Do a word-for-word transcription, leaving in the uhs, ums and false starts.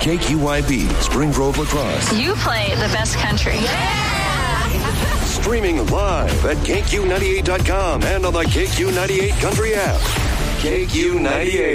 K Q Y B, Spring Grove Lacrosse. You play the best country. Streaming live at K Q ninety-eight dot com and on the K Q ninety-eight Country app. K Q ninety-eight.